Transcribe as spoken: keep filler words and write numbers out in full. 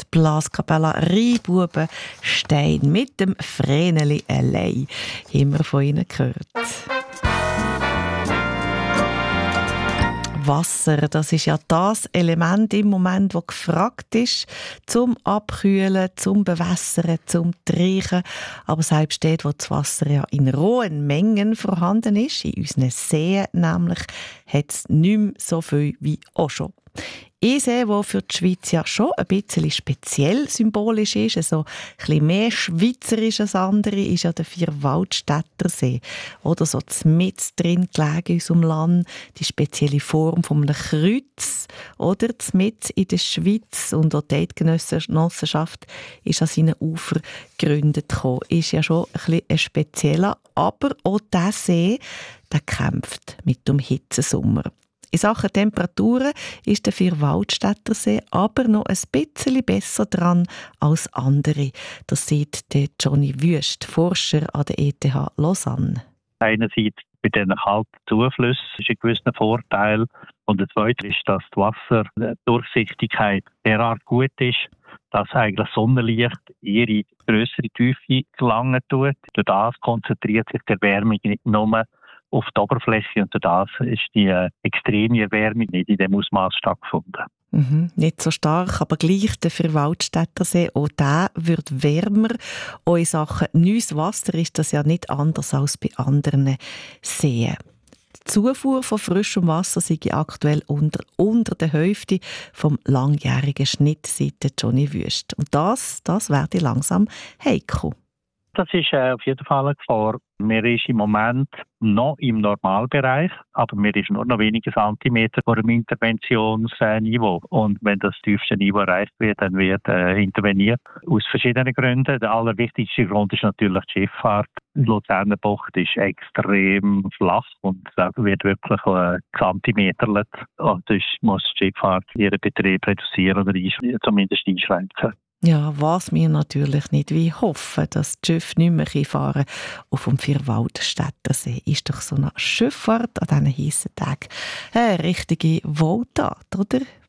Blaskapella Rheinbubenstein mit dem Vreneli allein. Haben wir von ihnen gehört. Wasser, das ist ja das Element im Moment, das gefragt ist, zum Abkühlen, zum Bewässern, zum Trinken. Aber selbst dort, wo das Wasser ja in rohen Mengen vorhanden ist, in unseren Seen nämlich, hat es nicht mehr so viel wie auch schon. Ein See, der für die Schweiz ja schon ein bisschen speziell symbolisch ist, also ein bisschen mehr schweizerisch als andere, ist ja der Vierwaldstätter See. Oder so mitten drin gelegen in unserem Land, die spezielle Form von einem Kreuz. Oder mitten in der Schweiz und auch die Eidgenossenschaft ist an seinen Ufern gegründet gekommen. Ist ja schon ein bisschen ein spezieller, aber auch dieser See, der kämpft mit dem Hitzesommer. In Sachen Temperaturen ist der Vierwaldstätter See aber noch ein bisschen besser dran als andere. Das sieht der Johnny Wüst, Forscher an der E T H Lausanne. Einerseits bei diesen kalten Zuflüssen ist ein gewisser Vorteil. Und der zweite ist, dass die Wasserdurchsichtigkeit derart gut ist, dass eigentlich Sonnenlicht ihre grössere Tiefe gelangen tut. Durch das konzentriert sich die Erwärmung nicht nur auf die Oberfläche und durch das ist die äh, extreme Erwärmung nicht in dem Ausmaß stattgefunden. Mhm, nicht so stark, aber gleich der Vierwaldstätter See, auch der wird wärmer. Auch in Sachen neues Wasser ist das ja nicht anders als bei anderen Seen. Die Zufuhr von frischem Wasser sei aktuell unter, unter der Hälfte vom langjährigen Schnitt, seit Johnny Wüst. Und das, das werde langsam heikel. Das ist äh, auf jeden Fall eine Gefahr. Wir sind im Moment noch im Normalbereich, aber wir sind nur noch wenige Zentimeter vor dem Interventionsniveau. Und wenn das tiefste Niveau erreicht wird, dann wird äh, interveniert. Aus verschiedenen Gründen. Der allerwichtigste Grund ist natürlich die Schifffahrt. Die Luzerner Bucht ist extrem flach und da wird wirklich äh, Zentimeterlet. Und das muss die Schifffahrt ihren Betrieb reduzieren oder einsch- zumindest einschränken. Ja, was wir natürlich nicht wie hoffen, dass die Schiffe nicht mehr fahren auf dem Vierwaldstätter See. Ist doch so eine Schifffahrt an diesen heissen Tagen eine richtige Wohltat, oder?